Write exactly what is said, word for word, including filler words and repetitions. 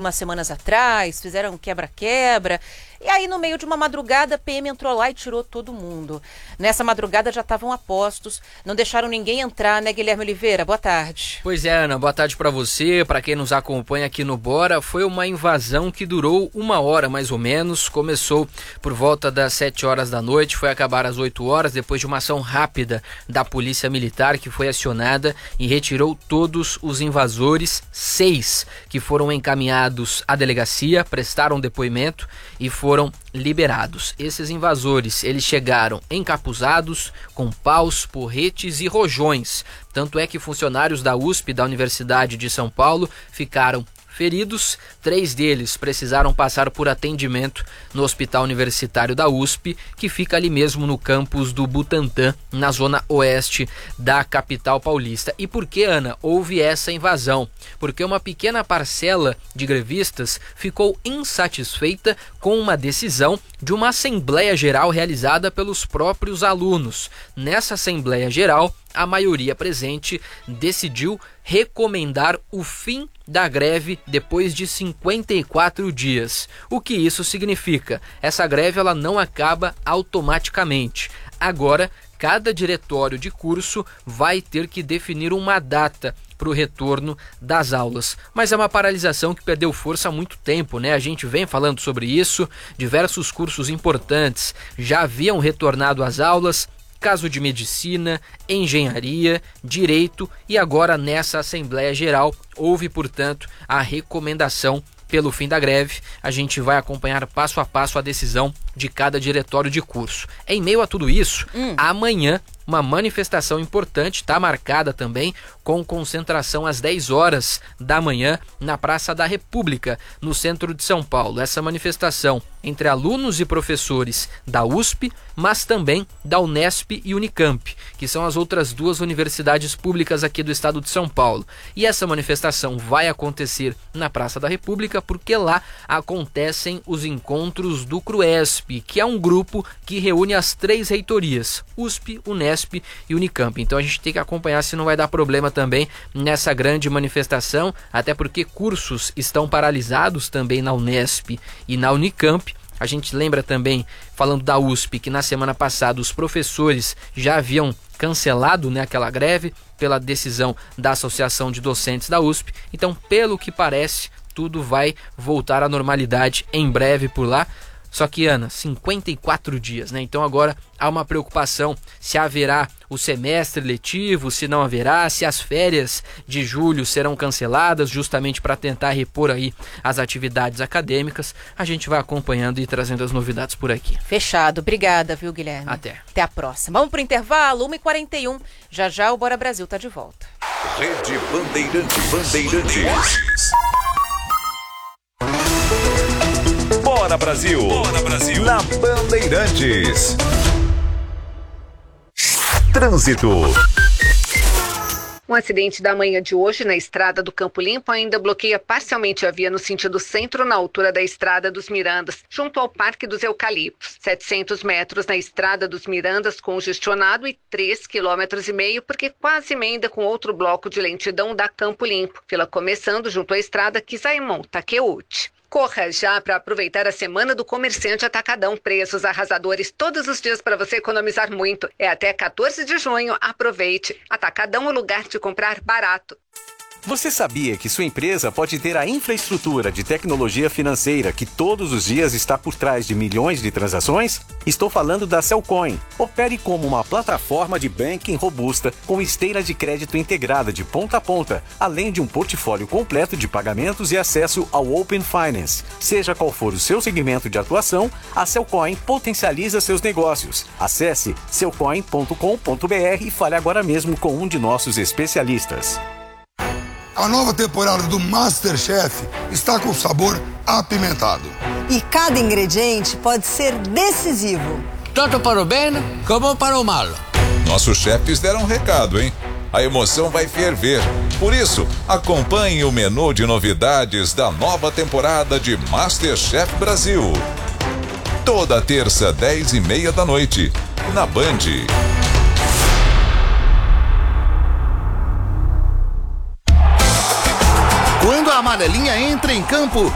umas semanas atrás, fizeram um quebra-quebra. E aí, no meio de uma madrugada, a P M entrou lá e tirou todo mundo. Nessa madrugada já estavam a postos, não deixaram ninguém entrar, né, Guilherme Oliveira? Boa tarde. Pois é, Ana, boa tarde para você, para quem nos acompanha aqui no Bora. Foi uma invasão que durou uma hora mais ou menos, começou por volta das sete horas da noite, foi acabar às oito horas, depois de uma ação rápida da Polícia Militar que foi acionada e retirou todos os invasores, seis que foram encaminhados à delegacia, prestaram depoimento e foram foram liberados. Esses invasores, eles chegaram encapuzados, com paus, porretes e rojões. Tanto é que funcionários da U S P, da Universidade de São Paulo, ficaram feridos. Três deles precisaram passar por atendimento no Hospital Universitário da U S P, que fica ali mesmo no campus do Butantã, na zona oeste da capital paulista. E por que, Ana, houve essa invasão? Porque uma pequena parcela de grevistas ficou insatisfeita com uma decisão de uma Assembleia Geral realizada pelos próprios alunos. Nessa Assembleia Geral, a maioria presente decidiu recomendar o fim da greve depois de cinquenta e quatro dias. O que isso significa? Essa greve ela não acaba automaticamente. Agora, cada diretório de curso vai ter que definir uma data para o retorno das aulas. Mas é uma paralisação que perdeu força há muito tempo, né? A gente vem falando sobre isso, diversos cursos importantes já haviam retornado às aulas, caso de medicina, engenharia, direito, e agora nessa Assembleia Geral houve, portanto, a recomendação pelo fim da greve. A gente vai acompanhar passo a passo a decisão de cada diretório de curso. Em meio a tudo isso, hum. amanhã uma manifestação importante está marcada também, com concentração às dez horas da manhã na Praça da República, no centro de São Paulo. Essa manifestação entre alunos e professores da U S P, mas também da Unesp e Unicamp, que são as outras duas universidades públicas aqui do estado de São Paulo. E essa manifestação vai acontecer na Praça da República porque lá acontecem os encontros do CRUESP, que é um grupo que reúne as três reitorias, U S P, Unesp e Unicamp. Então a gente tem que acompanhar se não vai dar problema também nessa grande manifestação, até porque cursos estão paralisados também na Unesp e na Unicamp. A gente lembra também, falando da U S P, que na semana passada os professores já haviam cancelado, né, aquela greve pela decisão da Associação de Docentes da U S P. Então, pelo que parece, tudo vai voltar à normalidade em breve por lá. Só que, Ana, cinquenta e quatro dias, né? Então agora há uma preocupação se haverá o semestre letivo, se não haverá, se as férias de julho serão canceladas justamente para tentar repor aí as atividades acadêmicas. A gente vai acompanhando e trazendo as novidades por aqui. Fechado. Obrigada, viu, Guilherme? Até. Até a próxima. Vamos pro intervalo, uma e quarenta e um. Já já o Bora Brasil tá de volta. Rede Bandeirantes. Bandeirantes. Bora Brasil! Bora Brasil! Na Bandeirantes. Trânsito. Um acidente da manhã de hoje na estrada do Campo Limpo ainda bloqueia parcialmente a via no sentido centro, na altura da estrada dos Mirandas, junto ao Parque dos Eucaliptos. setecentos metros na estrada dos Mirandas congestionado e três quilômetros e meio porque quase emenda com outro bloco de lentidão da Campo Limpo. Fila começando junto à estrada Quisaimon-Takeuchi. Corra já para aproveitar a Semana do Comerciante Atacadão. Preços arrasadores todos os dias para você economizar muito. É até quatorze de junho. Aproveite. Atacadão é o lugar de comprar barato. Você sabia que sua empresa pode ter a infraestrutura de tecnologia financeira que todos os dias está por trás de milhões de transações? Estou falando da Cellcoin. Opere como uma plataforma de banking robusta com esteira de crédito integrada de ponta a ponta, além de um portfólio completo de pagamentos e acesso ao Open Finance. Seja qual for o seu segmento de atuação, a Cellcoin potencializa seus negócios. Acesse cellcoin ponto com ponto br e fale agora mesmo com um de nossos especialistas. A nova temporada do MasterChef está com sabor apimentado. E cada ingrediente pode ser decisivo. Tanto para o bem como para o mal. Nossos chefes deram um recado, hein? A emoção vai ferver. Por isso, acompanhe o menu de novidades da nova temporada de MasterChef Brasil. Toda terça, dez e meia da noite, na Band. Quando a amarelinha entra em campo,